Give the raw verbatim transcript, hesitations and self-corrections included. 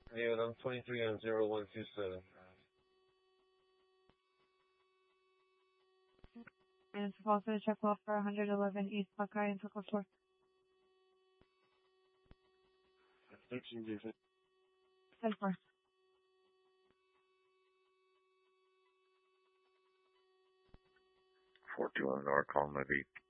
Yeah, I'm twenty-three on zero one two seven. And it's also a check off for one eleven East Buckeye and Pickle Shore. thirteen different. ten four. four two one North, calling my beat.